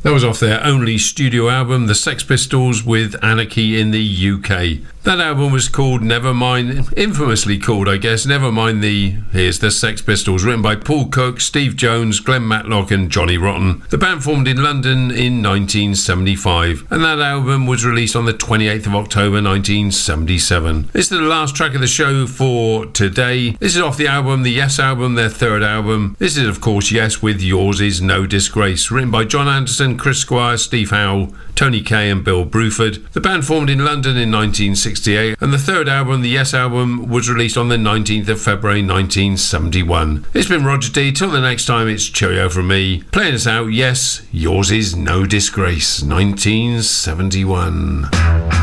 That was off their only studio album, The Sex Pistols with Anarchy in the UK. That album was called Nevermind, infamously called, I guess, Nevermind Here's the Sex Pistols, written by Paul Cook, Steve Jones, Glenn Matlock and Johnny Rotten. The band formed in London in 1975, and that album was released on the 28th of October 1977. This is the last track of the show for today. This is off the album, the Yes album, their third album. This is, of course, Yes with Yours Is No Disgrace, written by John Anderson, Chris Squire, Steve Howell, Tony Kaye and Bill Bruford. The band formed in London in 1968, and the third album, the Yes album, was released on the 19th of February 1971. It's been Roger D. Till the next time, it's cheerio from me. Playing us out, Yes, Yours Is No Disgrace, 1971.